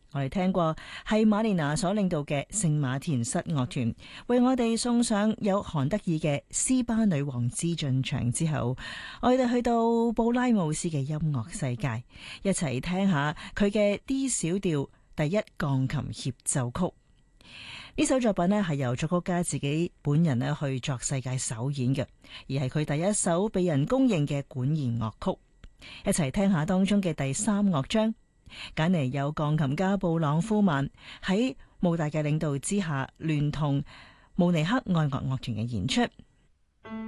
我哋聽過係馬連娜所領導嘅聖馬田室樂團為我哋送上有韓德爾嘅斯巴女王之進場之後，我哋去到布拉姆斯嘅音樂世界，一齊聽下佢嘅 D 小調第一鋼琴協奏曲。呢首作品呢係由作曲家自己本人呢去作世界首演嘅，而係佢第一首被人公認嘅管弦樂曲。一齊聽下當中嘅第三樂章。揀嚟有鋼琴家布朗夫曼喺慕大嘅領導之下，聯同慕尼黑愛樂樂團嘅演出。